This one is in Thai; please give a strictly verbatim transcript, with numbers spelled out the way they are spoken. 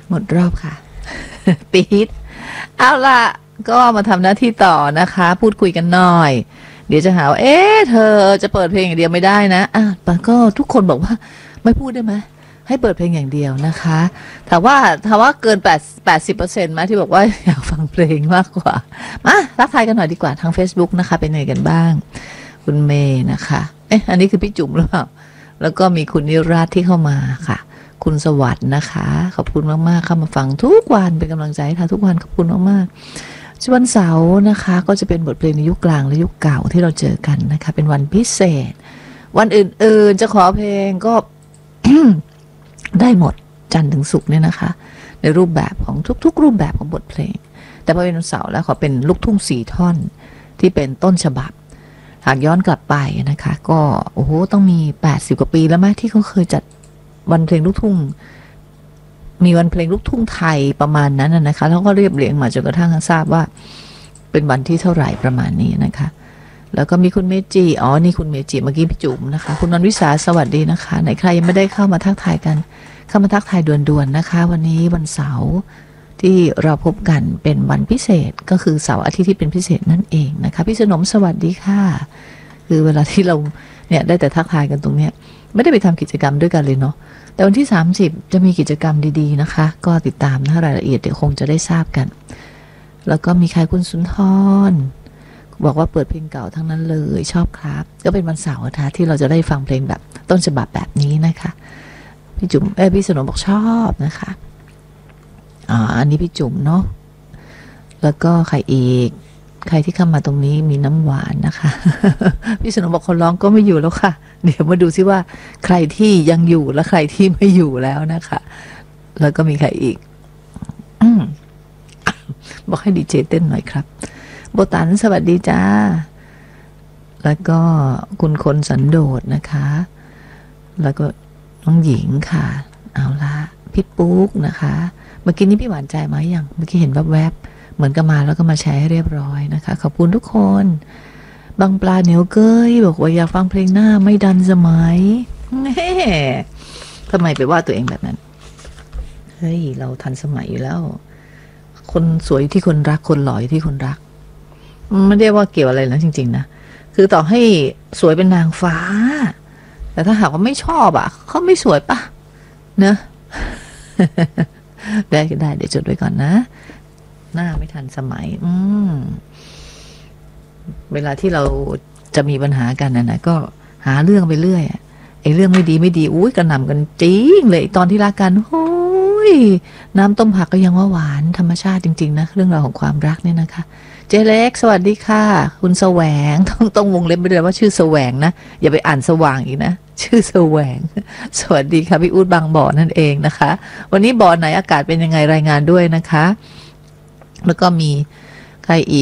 หมดรอบค่ะ ปี๊ดเอาล่ะก็มาทำหน้าที่ต่อนะคะ พูดคุยกันหน่อย เดี๋ยวจะหาว่าเอ๊ะเธอจะเปิดเพลงอย่างเดียวไม่ได้นะอ่ะแต่ก็ทุกคนบอกว่าไม่พูดได้ไหมให้เปิดเพลงอย่างเดียวนะคะถามว่าถามว่าเกิน8 80%เปอร์เซ็นต์ไหมที่บอกว่าอยากฟังเพลงมากกว่ามาทักทายกันหน่อยดีกว่าทาง Facebook นะคะเป็นไงกันบ้างคุณเมย์นะคะเอ๊ะอันนี้คือพี่จุ๋มหรือเปล่าแล้วก็มีคุณนิราศที่เข้ามาค่ะคุณสวัสดิ์นะคะขอบคุณมากๆเข้ามาฟังทุกวันเป็นกำลังใจให้ค่ะทุกวันขอบคุณมากๆวันเสาร์นะคะก็จะเป็นบทเพลงในยุคกลางและยุคเก่าที่เราเจอกันนะคะเป็นวันพิเศษวันอื่นๆจะขอเพลงก็ ได้หมดจันทร์ถึงศุกร์เนี่ยนะคะในรูปแบบของทุกๆรูปแบบของบทเพลงแต่พอเป็นวันเสาร์แล้วขอเป็นลูกทุ่งสี่ท่อนที่เป็นต้นฉบับหากย้อนกลับไปนะคะก็โอ้โหต้องมีแปดสิบกว่าปีแล้วไหมที่เขาเคยจัดวันเพลงลูกทุ่งมีวันเพลงลูกทุ่งไทยประมาณนั้นนะคะแล้วก็เรียบเรียงมาจนกระทั่งทราบว่าเป็นวันที่เท่าไหร่ประมาณนี้นะคะแล้วก็มีคุณเมจิอ๋อนี่คุณเมจิเมื่อกี้พี่จุ๋มนะคะคุณนนวิสาสวัสดีนะคะไหนใครยังไม่ได้เข้ามาทักทายกันเข้ามาทักทายด่วนๆนะคะวันนี้วันเสาร์ที่เราพบกันเป็นวันพิเศษก็คือเสาร์อาทิตย์ที่เป็นพิเศษนั่นเองนะคะพี่สนมสวัสดีค่ะคือเวลาที่เราเนี่ยได้แต่ทักทายกันตรงเนี้ยไม่ได้ไปทำกิจกรรมด้วยกันเลยเนาะแต่วันที่สามสิบจะมีกิจกรรมดีๆนะคะก็ติดตามนะรายละเอียดเดี๋ยวคงจะได้ทราบกันแล้วก็มีใครคุณสุนทรบอกว่าเปิดเพลงเก่าทั้งนั้นเลยชอบครับก็เป็นวันเสาร์นะคะที่เราจะได้ฟังเพลงแบบต้นฉบับแบบนี้นะคะพี่จุ๋มเอ้ยพี่สนมบอกชอบนะคะอ่าอันนี้พี่จุ๋มเนาะแล้วก็ใครอีกใครที่เข้ามาตรงนี้มีน้ำหวานนะคะ พี่สนมบอกคนร้องก็ไม่อยู่แล้วค่ะเดี๋ยวมาดูซิว่าใครที่ยังอยู่และใครที่ไม่อยู่แล้วนะคะแล้วก็มีใครอีก บอกให้ดีเจเต้นหน่อยครับโบตันสวัสดีจ้าแล้วก็คุณคนสันโดษนะคะแล้วก็น้องหญิงค่ะเอาละพี่ปุ๊กนะคะเมื่อกี้นี้พี่หวานใจมาอย่างเมื่อกี้เห็นแวบๆเหมือนกับมาแล้วก็มาแชร์ให้เรียบร้อยนะคะขอบคุณทุกคนบางปลาเหนียวเกยบอกว่าอยากฟังเพลงหน้าไม่ดันสมัยแม่ทำไมไปว่าตัวเองแบบนั้นเฮ้ยเราทันสมัยอยู่แล้วคนสวยที่คนรักคนหล่อที่คนรักไม่ได้ว่าเกี่ยวอะไรนะจริงๆนะคือต่อให้สวยเป็นนางฟ้าแต่ถ้าหากว่าไม่ชอบอ่ะเขาไม่สวยปะเนอะ ได้ก็ได้เดี๋ยวจดไว้ก่อนนะหน้าไม่ทันสมัยอืมเวลาที่เราจะมีปัญหากันนะนะก็หาเรื่องไปเรื่อยไอ้เรื่องไม่ดีไม่ดีอุ้ยกระหน่ำกันจริงเลยตอนที่รักกันโอ้ยน้ำต้มผักก็ยังว่าหวานธรรมชาติจริงๆนะเรื่องราวของความรักเนี่ยนะคะเจเล็กสวัสดีค่ะคุณแสวงต้องต้องวงเล็บไปเลยว่าชื่อแสวงนะอย่าไปอ่านสว่างอีกนะชื่อแสวงสวัสดีค่ะพี่อู๊ดบางบ่อนั่นเองนะคะวันนี้บ่อไหนอากาศเป็นยังไงรายงานด้วยนะคะแล้วก็มีใครอีก